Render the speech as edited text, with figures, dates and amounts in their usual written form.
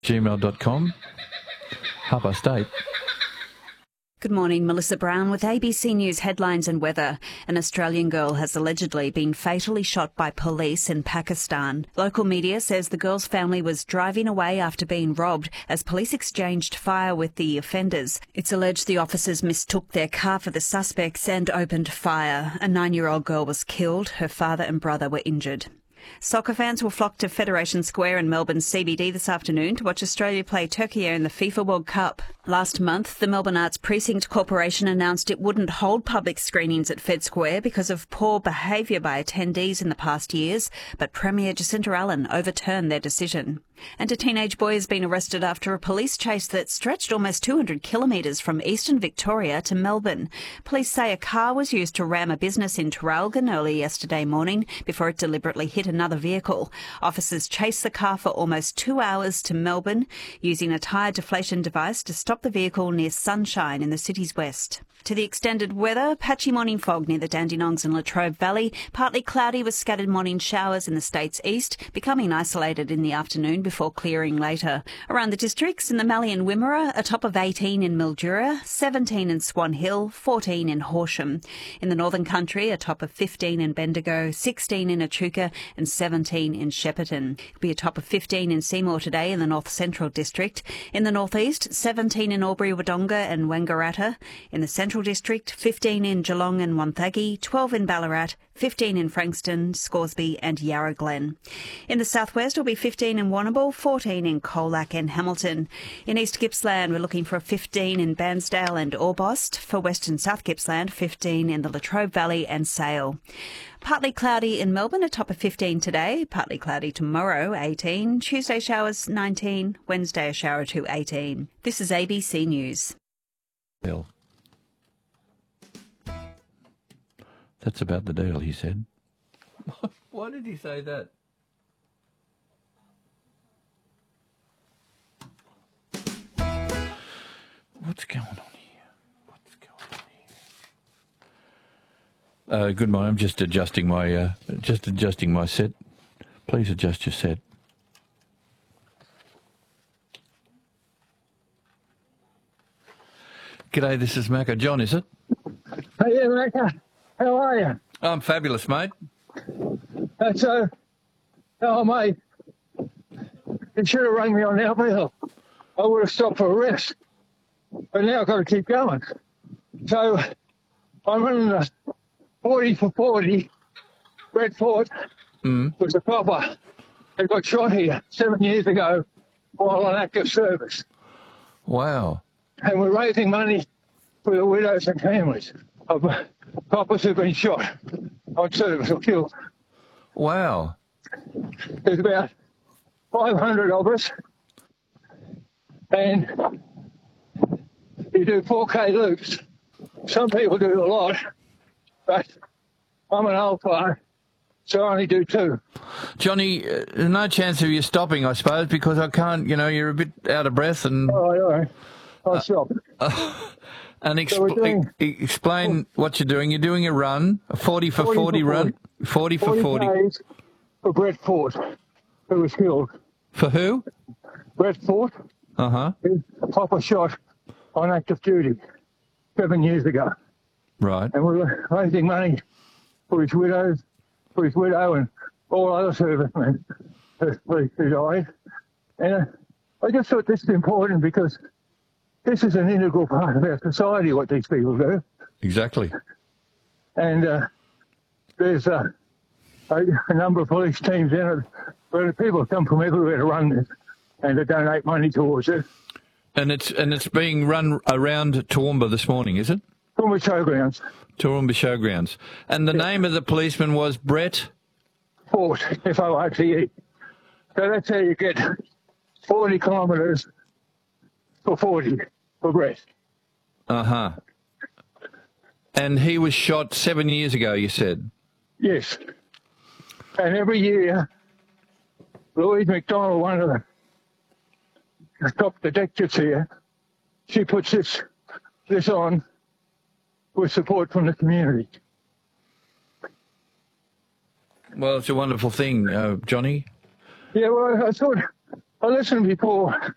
gmail.com. 8:30. Good morning, Melissa Brown with ABC News headlines and weather. An Australian girl has allegedly been fatally shot by police in Pakistan. Local media says the girl's family was driving away after being robbed as police exchanged fire with the offenders. It's alleged the officers mistook their car for the suspects and opened fire. A 9-year-old girl was killed. Her father and brother were injured. Soccer fans will flock to Federation Square in Melbourne's CBD this afternoon to watch Australia play Turkey in the FIFA World Cup. Last month, the Melbourne Arts Precinct Corporation announced it wouldn't hold public screenings at Fed Square because of poor behaviour by attendees in the past years, but Premier Jacinta Allen overturned their decision. And a teenage boy has been arrested after a police chase that stretched almost 200 kilometres from eastern Victoria to Melbourne. Police say a car was used to ram a business in Traralgon early yesterday morning before it deliberately hit another vehicle. Officers chased the car for almost 2 hours to Melbourne, using a tyre deflation device to stop the vehicle near Sunshine in the city's west. To the extended weather, patchy morning fog near the Dandenongs and Latrobe Valley, partly cloudy with scattered morning showers in the state's east, becoming isolated in the afternoon before clearing later. Around the districts, in the Mallee and Wimmera, a top of 18 in Mildura, 17 in Swan Hill, 14 in Horsham. In the Northern Country, a top of 15 in Bendigo, 16 in Echuca and 17 in Shepparton. It'll be a top of 15 in Seymour today in the North Central District. In the North East, 17 in Albury-Wodonga and Wangaratta. In the Central District, 15 in Geelong and Wonthaggi, 12 in Ballarat, 15 in Frankston, Scoresby and Yarra Glen. In the southwest, it'll be 15 in Warrnambool, 14 in Colac and Hamilton. In East Gippsland, we're looking for a 15 in Bairnsdale and Orbost. For Western South Gippsland, 15 in the Latrobe Valley and Sale. Partly cloudy in Melbourne, a top of 15 today. Partly cloudy tomorrow, 18. Tuesday showers, 19. Wednesday a shower to 18. This is ABC News. Bill. That's about the deal, he said. Why did he say that? What's going on here? Good morning. I'm just adjusting my set. Please adjust your set. G'day, this is Macca. John, is it? Hey, yeah, Macca. How are you? I'm fabulous, mate. That's oh, mate. You should have rung me on Albert Hill. I would have stopped for a rest. But now I've got to keep going. So I'm running the 40 for 40. Brett Fort was a copper that got shot here 7 years ago while on active service. Wow. And we're raising money for the widows and families of coppers who've been shot on service or killed. Wow. There's about 500 of us, and you do 4K loops. Some people do a lot, but I'm an old fire, so I only do 2. Johnny, no chance of you stopping, I suppose, because I can't, you're a bit out of breath and... Oh, I'll stop. And explain what you're doing. You're doing a run, a 40 for 40 run. 40 for 40. Days for Brett Fort, who was killed. For who? Brett Fort. Uh-huh. A copper shot on active duty 7 years ago. Right. And we're raising money for his widow and all other servicemen who died. And I just thought this is important because this is an integral part of our society, what these people do. Exactly. And there's a number of police teams in it where people come from everywhere to run this and to donate money towards it. And it's being run around Toowoomba this morning, is it? Toowoomba Showgrounds. Toowoomba Showgrounds. And the name of the policeman was Brett? Fort, F-O-R-T-E. So that's how you get 40 kilometres for 40 for Brett. Uh-huh. And he was shot 7 years ago, you said? Yes. And every year, Louise McDonald, one of the top detectives here, she puts this on with support from the community. Well, it's a wonderful thing, Johnny. Yeah, well, I listened before